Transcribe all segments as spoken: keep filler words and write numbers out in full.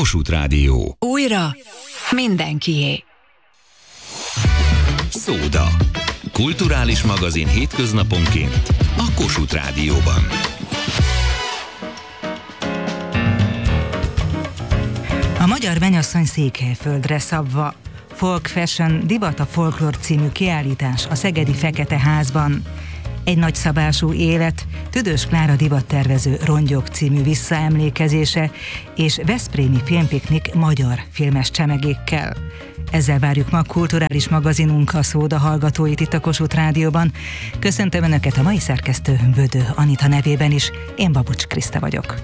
Kossuth Rádió. Újra mindenkié. Szóda. Kulturális magazin hétköznaponként a Kossuth Rádióban. A Magyar Mennyasszony Székelyföldre szabva. Folk Fashion Divat a Folklór című kiállítás a Szegedi Fekete Házban. Egy nagyszabású élet, Tüdös Klára divattervező Rongyok című visszaemlékezése és veszprémi filmpiknik magyar filmes csemegékkel. Ezzel várjuk ma kulturális magazinunk a Szóda hallgatóit itt a Kossuth Rádióban. Köszöntöm Önöket a mai szerkesztő Bödő Anita nevében is, én Babucs Kriszta vagyok.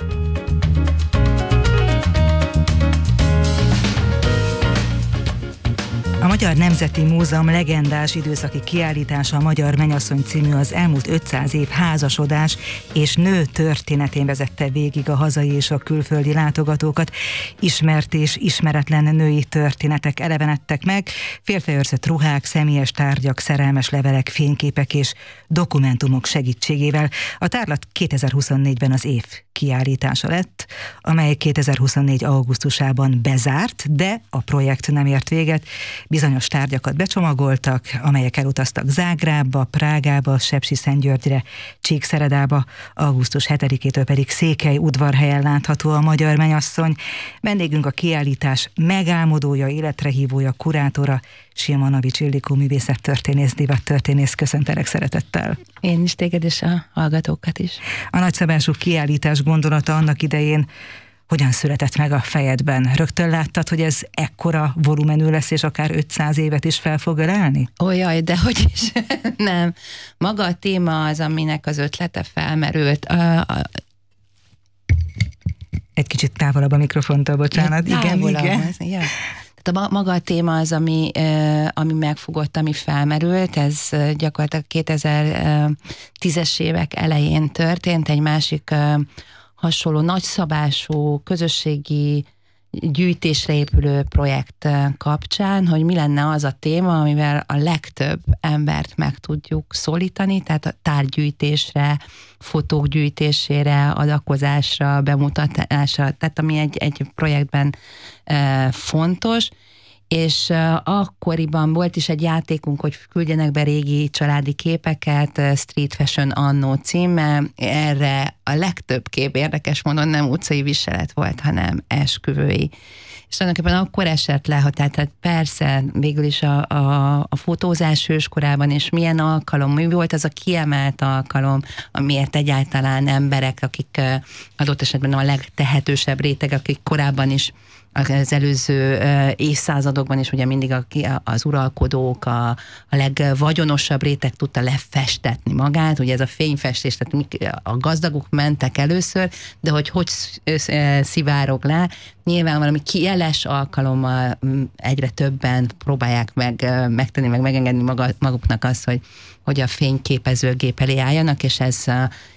A Magyar Nemzeti Múzeum legendás időszaki kiállítása, a Magyar Mennyasszony című, az elmúlt ötszáz év házasodás és nő történetén vezette végig a hazai és a külföldi látogatókat. Ismert és ismeretlen női történetek elevenedtek meg, félfejörzött ruhák, személyes tárgyak, szerelmes levelek, fényképek és dokumentumok segítségével. A tárlat kétezer-huszonnégyben az év kiállítása lett, amely kétezer-huszonnégy augusztusában bezárt, de a projekt nem ért véget. Bizonyos tárgyakat becsomagoltak, amelyek elutaztak Zágrábba, Prágába, Sepsiszentgyörgyre, Csíkszeredába, augusztus hetedikétől pedig Székely udvarhelyen látható a Magyar Mennyasszony. Vendégünk a kiállítás megálmodója, életre hívója, kurátora, Simanovics Ildikó művészettörténész, divattörténész. Köszöntelek szeretettel. Én is téged és a hallgatókat is. A nagyszabású kiállítás gondolata annak idején hogyan született meg a fejedben? Rögtön láttad, hogy ez ekkora volumenű lesz, és akár ötszáz évet is fel fog ölelni? Ó, jaj, de hogy is. Nem. Maga a téma az, aminek az ötlete felmerült. A, a... Egy kicsit távolabb a mikrofontól, bocsánat. Ja, igen, igen. Az, ja. Tehát a maga a téma az, ami, ami megfogott, ami felmerült, ez gyakorlatilag kétezer-tízes évek elején történt, egy másik hasonló nagyszabású közösségi gyűjtésre épülő projekt kapcsán, hogy mi lenne az a téma, amivel a legtöbb embert meg tudjuk szólítani, tehát a tárgygyűjtésre, fotók gyűjtésére, adakozásra, bemutatásra, tehát ami egy, egy projektben e, fontos, és uh, akkoriban volt is egy játékunk, hogy küldjenek be régi családi képeket, uh, Street Fashion Annó címmel. Erre a legtöbb kép érdekes módon nem utcai viselet volt, hanem esküvői. És tulajdonképpen akkor esett le, hogy tehát persze végül is a, a, a fotózás hőskorában, és milyen alkalom, mi volt az a kiemelt alkalom, amiért egyáltalán emberek, akik uh, adott esetben a legtehetősebb réteg, akik korábban is az előző évszázadokban is ugye mindig a, az uralkodók, a, a legvagyonosabb réteg tudta lefestetni magát, ugye ez a fényfestés, tehát a gazdagok mentek először, de hogy hogy szivárog le, nyilván valami jeles alkalommal egyre többen próbálják meg, megtenni, meg megengedni maga, maguknak azt, hogy, hogy a fényképezőgép elé álljanak, és ez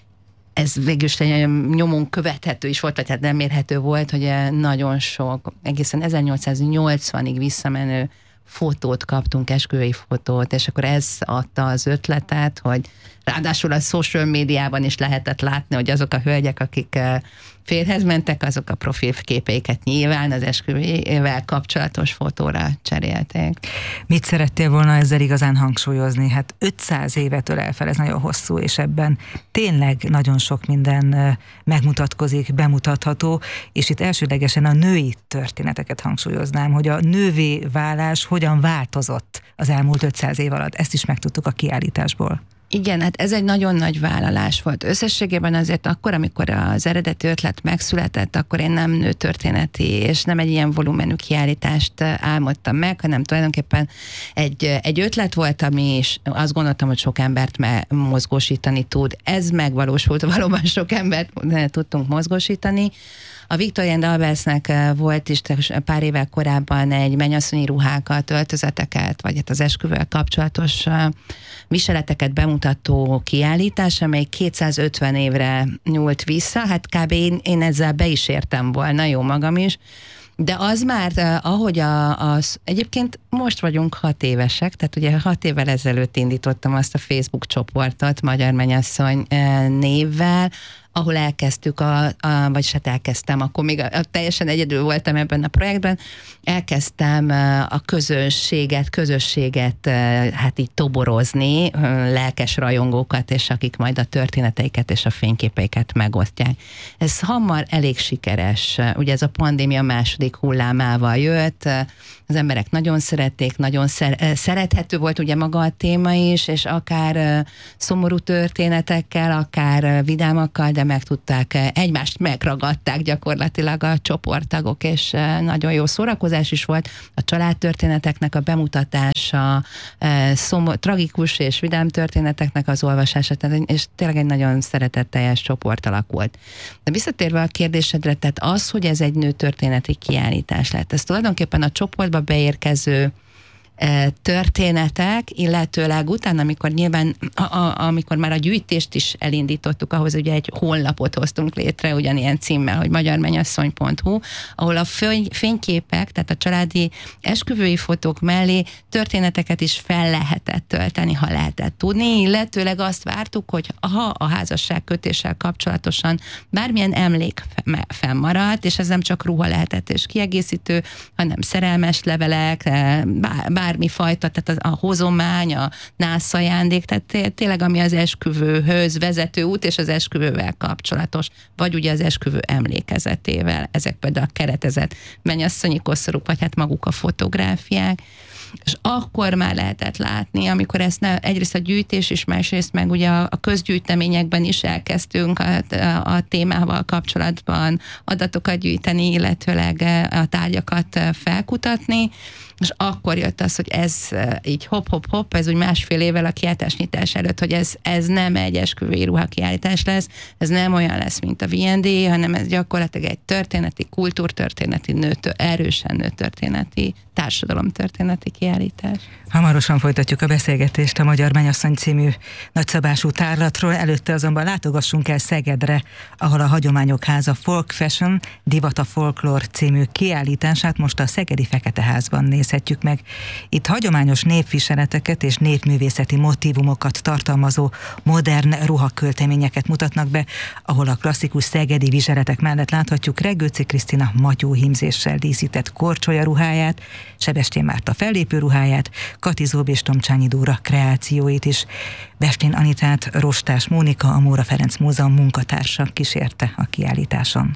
ez végül is nyomon követhető is volt, vagy hát nem mérhető volt, hogy nagyon sok, egészen ezernyolcszáznyolcvanig visszamenő fotót kaptunk, esküvői fotót, és akkor ez adta az ötletet, hogy ráadásul a social médiában is lehetett látni, hogy azok a hölgyek, akik férhez mentek, azok a profilképeiket nyilván az esküvővel kapcsolatos fotóra cserélték. Mit szerettél volna ezzel igazán hangsúlyozni? Hát ötszáz évet ölel fel, ez nagyon hosszú, és ebben tényleg nagyon sok minden megmutatkozik, bemutatható, és itt elsődlegesen a női történeteket hangsúlyoznám, hogy a nővé válás hogyan változott az elmúlt ötszáz év alatt. Ezt is megtudtuk a kiállításból. Igen, hát ez egy nagyon nagy vállalás volt. Összességében azért akkor, amikor az eredeti ötlet megszületett, akkor én nem nőtörténeti és nem egy ilyen volumenű kiállítást álmodtam meg, hanem tulajdonképpen egy, egy ötlet volt, ami is azt gondoltam, hogy sok embert me- mozgósítani tud. Ez megvalósult, valóban sok embert tudtunk mozgósítani. A Victorian Albersnek volt is pár évvel korábban egy mennyasszonyi ruhákat, öltözeteket, vagy hát az esküvővel kapcsolatos viseleteket bemutató kiállítás, amely kétszázötven évre nyúlt vissza. Hát kb. Én, én ezzel be is értem volna, jó magam is. De az már, ahogy a, az, egyébként most vagyunk hat évesek, tehát ugye hat évvel ezelőtt indítottam azt a Facebook csoportot Magyar Mennyasszony névvel, ahol elkezdtük, a, a, vagy hát elkezdtem, akkor még a, a teljesen egyedül voltam ebben a projektben, elkezdtem a közönséget, közösséget hát így toborozni, lelkes rajongókat, és akik majd a történeteiket és a fényképeiket megosztják. Ez hamar elég sikeres. Ugye ez a pandémia második hullámával jött, az emberek nagyon szerették, nagyon szer- szerethető volt ugye maga a téma is, és akár szomorú történetekkel, akár vidámakkal, de meg tudták, egymást megragadták gyakorlatilag a csoporttagok, és nagyon jó szórakozás is volt. A családtörténeteknek a bemutatása, szomor, tragikus és vidám történeteknek az olvasása, és tényleg egy nagyon szeretetteljes csoport alakult. De visszatérve a kérdésedre, tehát az, hogy ez egy nőtörténeti kiállítás lett, ez tulajdonképpen a csoportba beérkező történetek, illetőleg utána, amikor nyilván, a, a, amikor már a gyűjtést is elindítottuk, ahhoz ugye egy honlapot hoztunk létre, ugyanilyen címmel, hogy magyarmenyasszony pont hu, ahol a fényképek, tehát a családi esküvői fotók mellé történeteket is fel lehetett tölteni, ha lehetett tudni, illetőleg azt vártuk, hogy ha a házasságkötéssel kapcsolatosan bármilyen emlék fennmaradt, és ez nem csak ruha lehetett és kiegészítő, hanem szerelmes levelek, bár bármi fajta, tehát a hozomány, a nászajándék, tehát tényleg ami az esküvőhöz vezető út és az esküvővel kapcsolatos, vagy ugye az esküvő emlékezetével, ezek például a keretezett mennyasszonyi koszorúk, vagy hát maguk a fotográfiák, és akkor már lehetett látni, amikor ezt ne, egyrészt a gyűjtés is, másrészt meg ugye a, a közgyűjteményekben is elkezdtünk a, a, a témával kapcsolatban adatokat gyűjteni, illetőleg a tárgyakat felkutatni, és akkor jött az, hogy ez így hopp-hopp-hopp, ez úgy másfél évvel a kiállításnyitás előtt, hogy ez, ez nem egy esküvői ruha kiállítás lesz, ez nem olyan lesz, mint a vé en dé, hanem ez gyakorlatilag egy történeti, kultúrtörténeti, nőtő, erősen nőtörténeti, társadalomtörténeti kiállítás. Hamarosan folytatjuk a beszélgetést a Magyar Mennyasszony című nagyszabású tárlatról, előtte azonban látogassunk el Szegedre, ahol a Hagyományok Háza Folk Fashion, Divat a Folklór című kiállítását most a Szegedi Feketeházban nézhetjük meg. Itt hagyományos népviseleteket és népművészeti motívumokat tartalmazó modern ruhakölteményeket mutatnak be, ahol a klasszikus szegedi viseletek mellett láthatjuk Regőci Krisztina matyóhímzéssel díszített korcsolya ruháját, Sebestyén Márta fellépő ruháját, Kati Zób és Tomcsányi Dóra kreációit is. Bestén Anitát Rostás Mónika, a Móra Ferenc Múzeum munkatársa kísérte a kiállításon.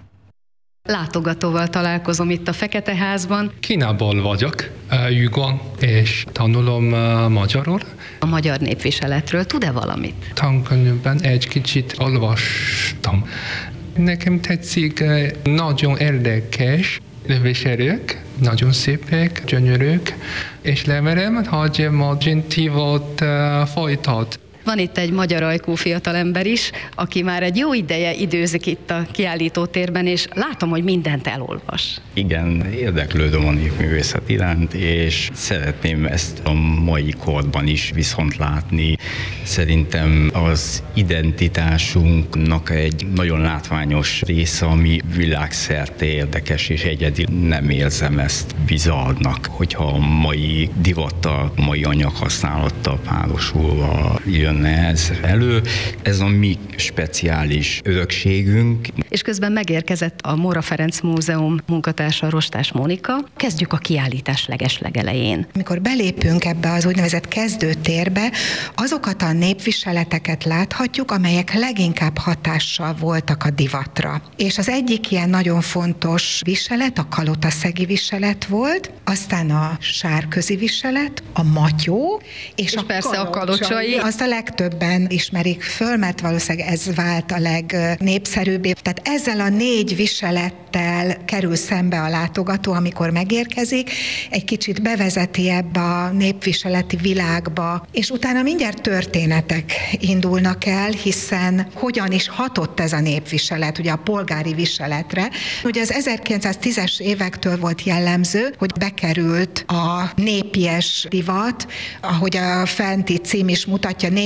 Látogatóval találkozom itt a Feketeházban. Kínából vagyok, Yugon, és tanulom magyarul. A magyar népviseletről tud-e valamit? Tankönyvben egy kicsit olvastam. Nekem tetszik, nagyon érdekes viselők, nagyon szépek, gyönyörűk, és remélem, hogy Magentívot folytat. Van itt egy magyar ajkú fiatalember is, aki már egy jó ideje időzik itt a kiállítótérben, és látom, hogy mindent elolvas. Igen, érdeklődöm a népművészet iránt, és szeretném ezt a mai korban is viszont látni. Szerintem az identitásunknak egy nagyon látványos része, ami világszerte érdekes és egyedi. Nem érzem ezt bizarrnak, hogyha a mai divattal, a mai anyaghasználattal párosulva jönne ez elő. Ez a mi speciális örökségünk. És közben megérkezett a Móra Ferenc Múzeum munkatársa, Rostás Mónika. Kezdjük a kiállítás legeslegelején. Amikor belépünk ebbe az úgynevezett kezdőtérbe, azokat a népviseleteket láthatjuk, amelyek leginkább hatással voltak a divatra. És az egyik ilyen nagyon fontos viselet, a kalotaszegi viselet volt, aztán a sárközi viselet, a matyó, és, és a persze a kalocsai. Azt a legtöbben ismerik föl, mert valószínűleg ez vált a legnépszerűbbé. Tehát ezzel a négy viselettel kerül szembe a látogató, amikor megérkezik, egy kicsit bevezeti ebbe a népviseleti világba, és utána mindjárt történetek indulnak el, hiszen hogyan is hatott ez a népviselet, ugye a polgári viseletre. Ugye az ezerkilencszáztízes évektől volt jellemző, hogy bekerült a népies divat, ahogy a fenti cím is mutatja, nép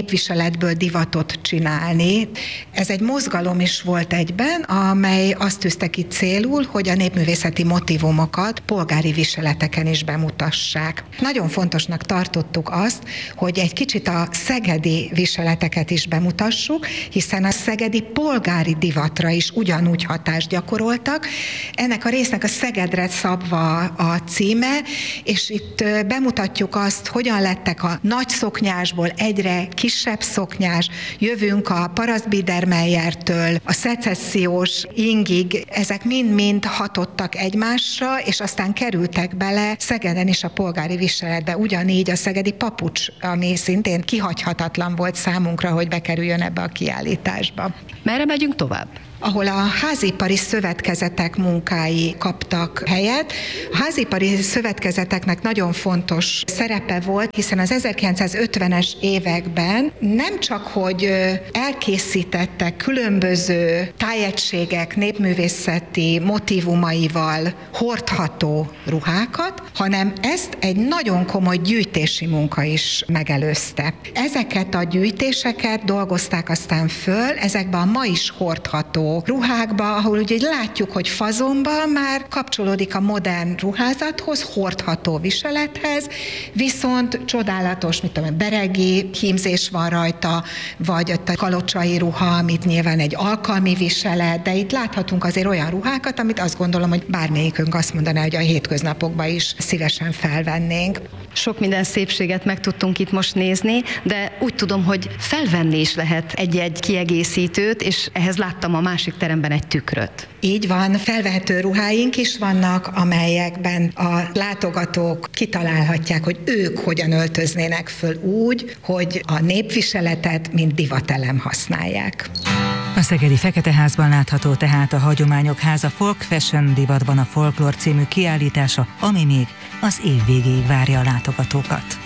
népviseletből divatot csinálni. Ez egy mozgalom is volt egyben, amely azt tűzte ki célul, hogy a népművészeti motivumokat polgári viseleteken is bemutassák. Nagyon fontosnak tartottuk azt, hogy egy kicsit a szegedi viseleteket is bemutassuk, hiszen a szegedi polgári divatra is ugyanúgy hatást gyakoroltak. Ennek a résznek a Szegedre szabva a címe, és itt bemutatjuk azt, hogyan lettek a nagy szoknyásból egyre kisebb szoknyás, jövünk a Parasztbiedermeiertől, a szecessziós ingig, ezek mind-mind hatottak egymásra, és aztán kerültek bele Szegeden is a polgári viseletbe, ugyanígy a szegedi papucs, ami szintén kihagyhatatlan volt számunkra, hogy bekerüljön ebbe a kiállításba. Merre megyünk tovább? Ahol a házipari szövetkezetek munkái kaptak helyet. A házipari szövetkezeteknek nagyon fontos szerepe volt, hiszen az ezerkilencszázötvenes években nem csak, hogy elkészítettek különböző tájegységek népművészeti motívumaival hordható ruhákat, hanem ezt egy nagyon komoly gyűjtési munka is megelőzte. Ezeket a gyűjtéseket dolgozták aztán föl, ezekben a ma is hordható ruhákba, ahol ugye látjuk, hogy fazonban már kapcsolódik a modern ruházathoz, hordható viselethez, viszont csodálatos, mit tudom, beregi hímzés van rajta, vagy ott a kalocsai ruha, amit nyilván egy alkalmi viselet, de itt láthatunk azért olyan ruhákat, amit azt gondolom, hogy bármelyikünk azt mondaná, hogy a hétköznapokban is szívesen felvennénk. Sok minden szépséget meg tudtunk itt most nézni, de úgy tudom, hogy felvenni is lehet egy-egy kiegészítőt, és ehhez láttam a másik teremben egy tükröt. Így van, felvehető ruháink is vannak, amelyekben a látogatók kitalálhatják, hogy ők hogyan öltöznének föl úgy, hogy a népviseletet mint divatelem használják. A szegedi Feketeházban látható tehát a Hagyományok Háza Folk Fashion divatban a Folklór című kiállítása, ami még az év végéig várja a látogatókat.